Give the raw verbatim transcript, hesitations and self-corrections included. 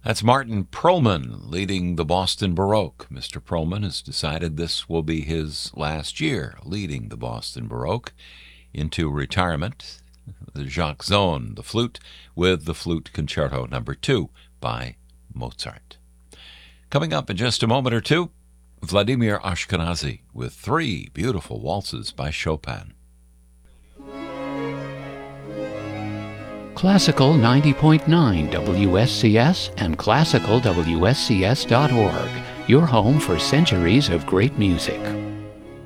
That's Martin Perlman leading the Boston Baroque. Mister Perlman has decided this will be his last year leading the Boston Baroque into retirement. Jacques Zone, the flute, with the Flute Concerto Number two by Mozart. Coming up in just a moment or two, Vladimir Ashkenazy with three beautiful waltzes by Chopin. Classical ninety point nine W S C S and classical W S C S dot org, your home for centuries of great music.